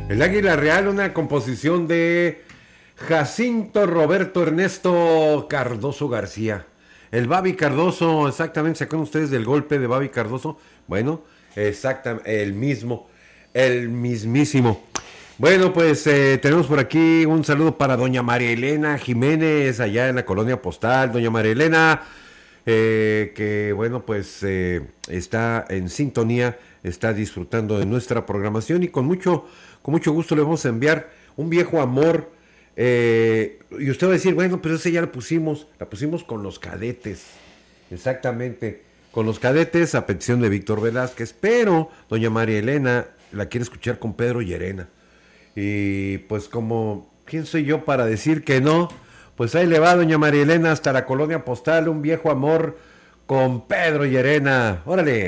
El Águila Real, una composición de Jacinto Roberto Ernesto Cardoso García. El Babi Cardoso, exactamente, ¿se acuerdan ustedes del golpe de Babi Cardoso? Bueno, exactamente, el mismísimo. Bueno, pues tenemos por aquí un saludo para doña María Elena Jiménez, allá en la colonia postal. Doña María Elena, que bueno, pues está en sintonía, está disfrutando de nuestra programación y con mucho gusto le vamos a enviar un viejo amor. Y usted va a decir, bueno, pero ese ya la pusimos con los cadetes, exactamente, con los cadetes a petición de Víctor Velázquez, pero doña María Elena la quiere escuchar con Pedro Llerena. Y pues como, ¿quién soy yo para decir que no? Pues ahí le va doña María Elena hasta la colonia postal, un viejo amor con Pedro Llerena. Órale.